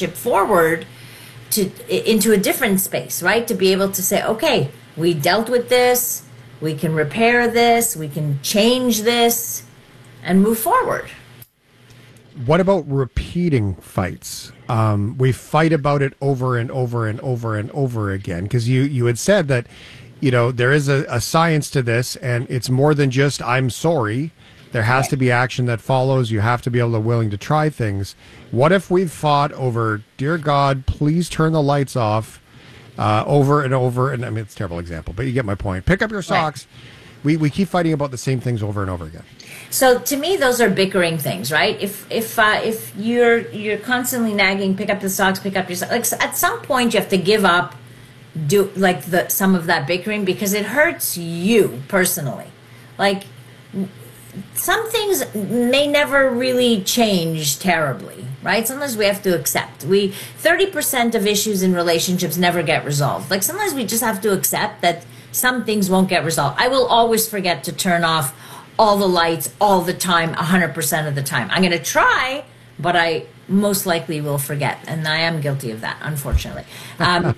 relationship forward into a different space, right? To be able to say, okay, we dealt with this, we can repair this, we can change this, and move forward. What about repeating fights? We fight about it over and over and over and over again, because you had said that, there is a science to this, and it's more than just I'm sorry. There has to be action that follows. You have to be willing to try things. What if we've fought over, dear God, please turn the lights off, over and over? And I mean, it's a terrible example, but you get my point. Pick up your socks. Right. We keep fighting about the same things over and over again. So to me, those are bickering things, right? If you're constantly nagging, pick up the socks, pick up your socks. Like, at some point, you have to give up, some of that bickering, because it hurts you personally. Like, some things may never really change terribly, right? Sometimes we have to accept. 30% of issues in relationships never get resolved. Like, sometimes we just have to accept that some things won't get resolved. I will always forget to turn off all the lights all the time, 100% of the time. I'm going to try, but I most likely will forget. And I am guilty of that, unfortunately. But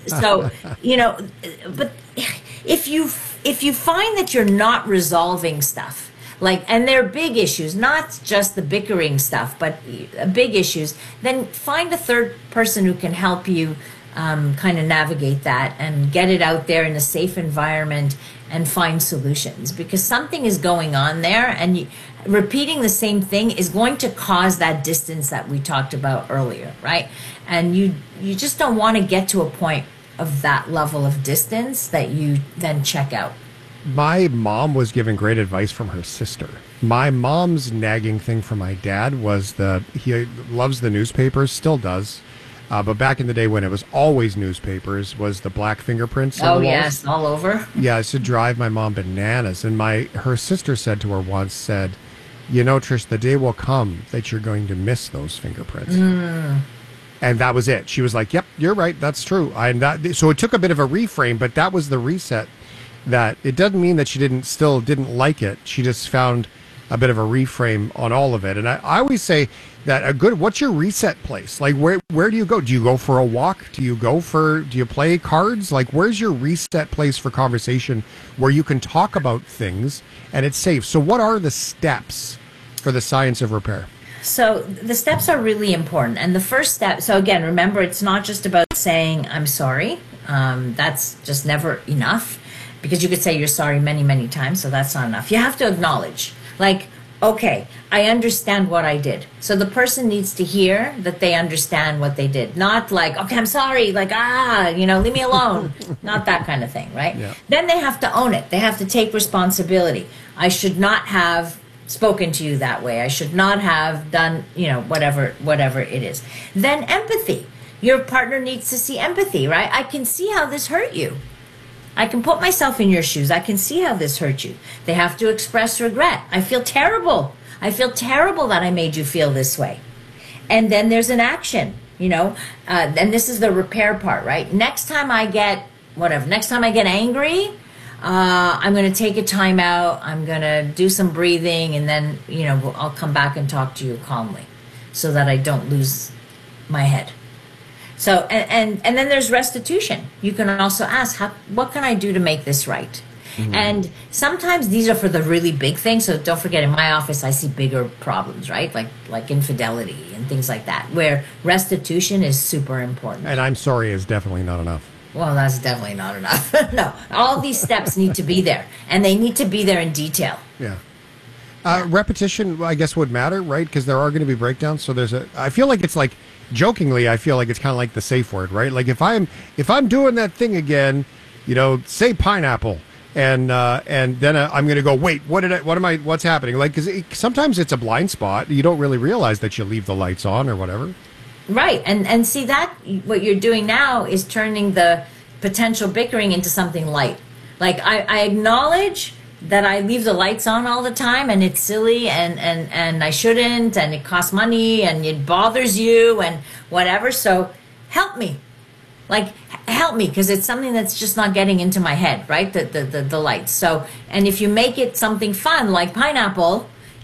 if you find that you're not resolving stuff, and they're big issues, not just the bickering stuff, but big issues, then find a third person who can help you kind of navigate that and get it out there in a safe environment and find solutions, because something is going on there, and repeating the same thing is going to cause that distance that we talked about earlier, right? And you just don't want to get to a point of that level of distance that you then check out. My mom was given great advice from her sister. My mom's nagging thing for my dad was he loves the newspapers, still does. But back in the day when it was always newspapers, was the black fingerprints on the walls. Yes, all over. Yeah, it used to drive my mom bananas. And her sister said to her once, Trish, the day will come that you're going to miss those fingerprints. And that was it. She was like, yep, you're right, that's true. So it took a bit of a reframe, but that was the reset. That it doesn't mean that she didn't like it. She just found a bit of a reframe on all of it. And I always say that what's your reset place? Like, where do you go? Do you go for a walk? Do you play cards? Like, where's your reset place for conversation where you can talk about things and it's safe? So what are the steps for the science of repair? So the steps are really important. And the first step, so again, remember, it's not just about saying, I'm sorry. That's just never enough. Because you could say you're sorry many, many times, so that's not enough. You have to acknowledge, okay, I understand what I did. So the person needs to hear that they understand what they did. Not okay, I'm sorry, leave me alone. Not that kind of thing, right? Yeah. Then they have to own it. They have to take responsibility. I should not have spoken to you that way. I should not have done, whatever it is. Then empathy. Your partner needs to see empathy, right? I can see how this hurt you. I can put myself in your shoes. I can see how this hurt you. They have to express regret. I feel terrible. I feel terrible that I made you feel this way. And then there's an action, and this is the repair part, right? Next time I get angry, I'm going to take a time out. I'm going to do some breathing, and then, I'll come back and talk to you calmly so that I don't lose my head. So, and then there's restitution. You can also ask, what can I do to make this right? Mm-hmm. And sometimes these are for the really big things. So don't forget, in my office, I see bigger problems, right? Like infidelity and things like that, where restitution is super important. And I'm sorry is definitely not enough. Well, that's definitely not enough. No, all these steps need to be there, and they need to be there in detail. Yeah. Repetition, I guess, would matter, right? Because there are going to be breakdowns. So I feel like it's jokingly, I feel like it's kind of like the safe word, right? Like if I'm doing that thing again, say pineapple, and then I'm going to go, wait, what's happening? Like, because sometimes it's a blind spot. You don't really realize that you leave the lights on or whatever. Right. And see that what you're doing now is turning the potential bickering into something light. Like I acknowledge that I leave the lights on all the time, and it's silly, and I shouldn't, and it costs money, and it bothers you, and whatever. So help me. Help me, because it's something that's just not getting into my head, right? The lights. So, and if you make it something fun, like pineapple,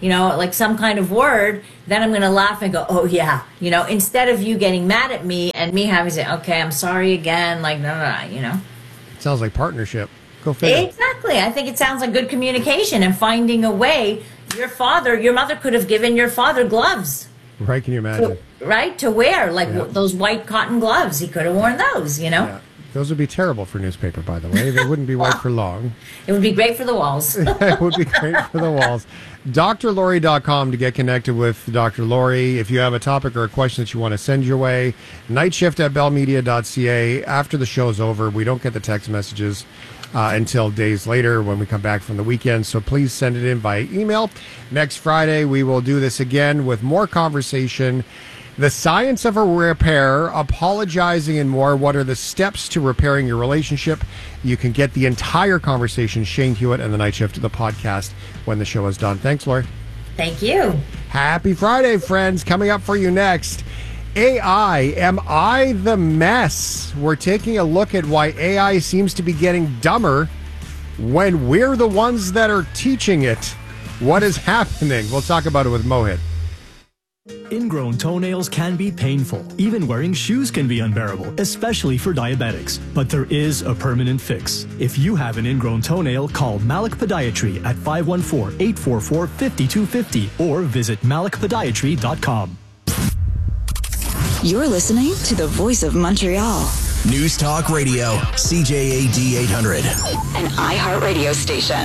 like some kind of word, then I'm going to laugh and go, oh yeah, instead of you getting mad at me and me having to say, okay, I'm sorry again, like, no. Sounds like partnership. Go figure. Exactly. I think it sounds like good communication and finding a way. Your mother could have given your father gloves. Right, can you imagine? To wear, those white cotton gloves. He could have worn those, Yeah. Those would be terrible for newspaper, by the way. They wouldn't be white for long. It would be great for the walls. It would be great for the walls. drlori.com to get connected with Dr. Lori. If you have a topic or a question that you want to send your way, nightshift@bellmedia.ca. After the show's over, we don't get the text messages until days later when we come back from the weekend. So please send it in by email. Next Friday, we will do this again with more conversation. The science of a repair, apologizing, and more. What are the steps to repairing your relationship? You can get the entire conversation, Shane Hewitt and the Night Shift, the podcast, when the show is done. Thanks, Lori. Thank you. Happy Friday, friends. Coming up for you next, AI, am I the mess? We're taking a look at why AI seems to be getting dumber when we're the ones that are teaching it. What is happening? We'll talk about it with Mohit. Ingrown toenails can be painful. Even wearing shoes can be unbearable, especially for diabetics. But there is a permanent fix. If you have an ingrown toenail, call Malik Podiatry at 514-844-5250 or visit malikpodiatry.com. You're listening to the Voice of Montreal. News Talk Radio, CJAD 800. An iHeartRadio station.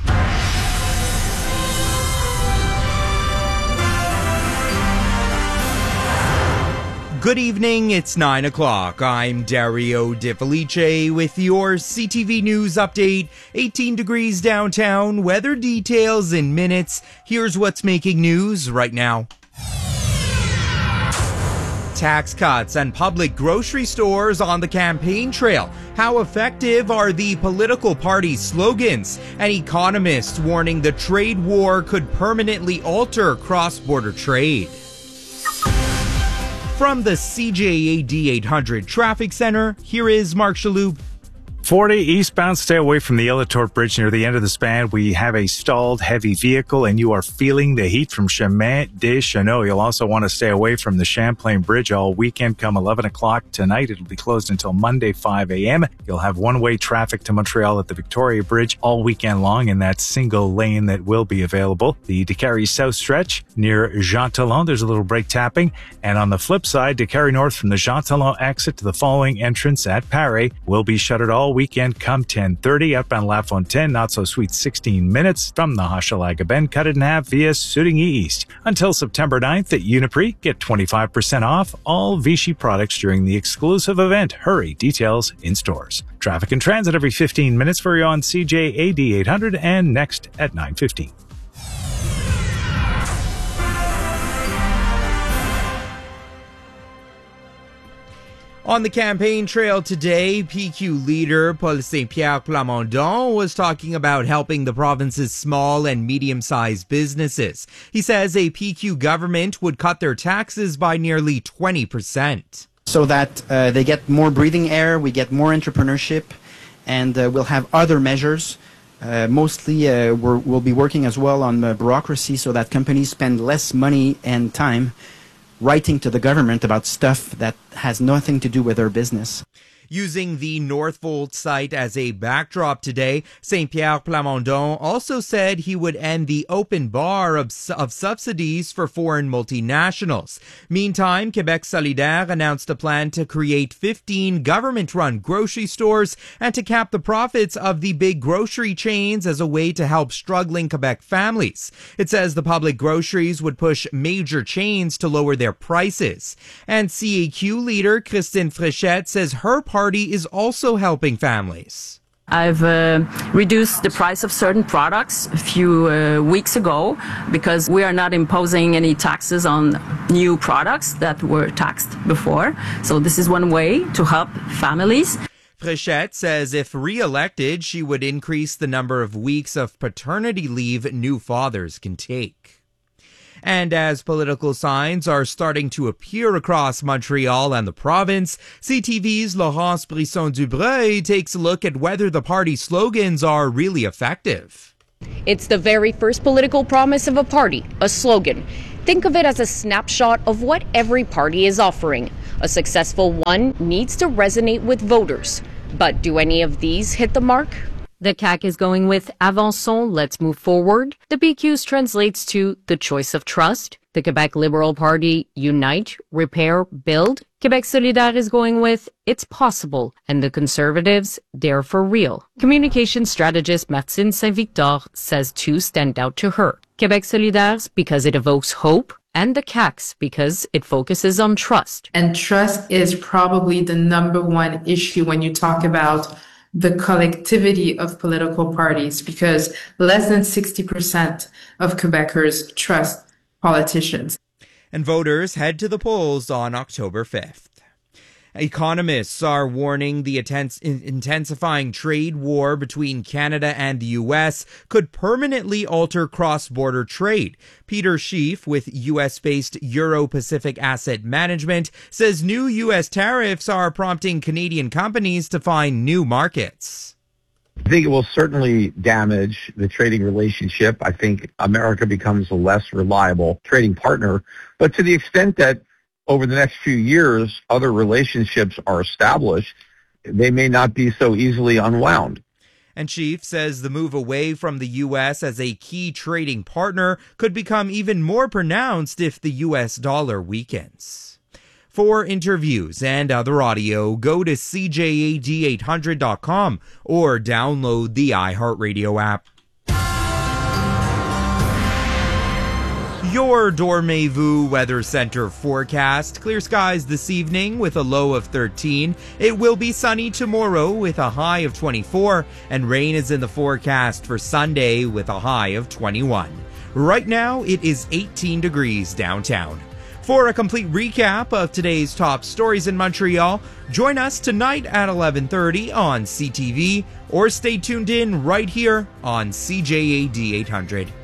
Good evening, it's 9 o'clock. I'm Dario De Felice with your CTV News update. 18 degrees downtown, weather details in minutes. Here's what's making news right now. Tax cuts and public grocery stores on the campaign trail. How effective are the political party slogans? An economist warning the trade war could permanently alter cross-border trade. From the CJAD 800 Traffic Center, here is Mark Chaloub. 40 eastbound, stay away from the Elatorte Bridge near the end of the span. We have a stalled heavy vehicle and you are feeling the heat from Chemin des Chenaux. You'll also want to stay away from the Champlain Bridge all weekend. Come 11 o'clock tonight, it'll be closed until Monday 5 a.m. You'll have one-way traffic to Montreal at the Victoria Bridge all weekend long in that single lane that will be available. The Décarie South stretch near Jean Talon, there's a little brake tapping. And on the flip side, Décarie North from the Jean Talon exit to the following entrance at Paris will be shuttered all weekend come 10:30. Outbound La Fontaine, not so sweet 16 minutes from the Hochelaga Bend. Cut it in half via Soudigny East. Until September 9th at Uniprix, get 25% off all Vichy products during the exclusive event. Hurry, details in stores. Traffic and transit every 15 minutes for you on CJAD 800 and next at 9:15. On the campaign trail today, PQ leader Paul Saint-Pierre Plamondon was talking about helping the province's small and medium-sized businesses. He says a PQ government would cut their taxes by nearly 20%. So that they get more breathing air, we get more entrepreneurship, and we'll have other measures. Mostly we'll be working as well on bureaucracy so that companies spend less money and time writing to the government about stuff that has nothing to do with their business. Using the Northvolt site as a backdrop today, Saint-Pierre Plamondon also said he would end the open bar of subsidies for foreign multinationals. Meantime, Québec Solidaire announced a plan to create 15 government-run grocery stores and to cap the profits of the big grocery chains as a way to help struggling Quebec families. It says the public groceries would push major chains to lower their prices. And CAQ leader Christine Fréchette says her party is also helping families. I've reduced the price of certain products a few weeks ago because we are not imposing any taxes on new products that were taxed before. So this is one way to help families. Fréchette says if re-elected, she would increase the number of weeks of paternity leave new fathers can take. And as political signs are starting to appear across Montreal and the province, CTV's Laurence Brisson-Dubreuil takes a look at whether the party slogans are really effective. It's the very first political promise of a party, a slogan. Think of it as a snapshot of what every party is offering. A successful one needs to resonate with voters. But do any of these hit the mark? The CAQ is going with Avançons, let's move forward. The PQ's translates to the choice of trust. The Quebec Liberal Party, unite, repair, build. Quebec Solidaire is going with it's possible. And the Conservatives, they're for real. Communication strategist Martine Saint-Victor says two stand out to her. Quebec Solidaire's because it evokes hope, and the CAQ's because it focuses on trust. And trust is probably the number one issue when you talk about the collectivity of political parties, because less than 60% of Quebecers trust politicians. And voters head to the polls on October 5th. Economists are warning the intensifying trade war between Canada and the U.S. could permanently alter cross-border trade. Peter Schiff with U.S.-based Euro-Pacific Asset Management says new U.S. tariffs are prompting Canadian companies to find new markets. I think it will certainly damage the trading relationship. I think America becomes a less reliable trading partner. But to the extent that over the next few years, other relationships are established, they may not be so easily unwound. And Schiff says the move away from the U.S. as a key trading partner could become even more pronounced if the U.S. dollar weakens. For interviews and other audio, go to CJAD800.com or download the iHeartRadio app. Your Dormez-vous Weather Center forecast. Clear skies this evening with a low of 13. It will be sunny tomorrow with a high of 24. And rain is in the forecast for Sunday with a high of 21. Right now, it is 18 degrees downtown. For a complete recap of today's top stories in Montreal, join us tonight at 11:30 on CTV or stay tuned in right here on CJAD 800.